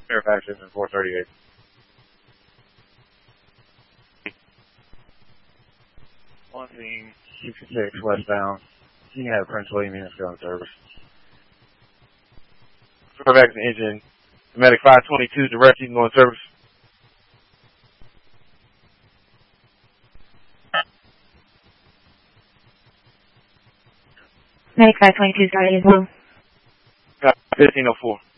Fairfax is in 438. One team 66 westbound. You can have Prince William units go in service. Fairfax engine, Medic 522 direct, you can go in service. Medic 522 starting as well. 1504.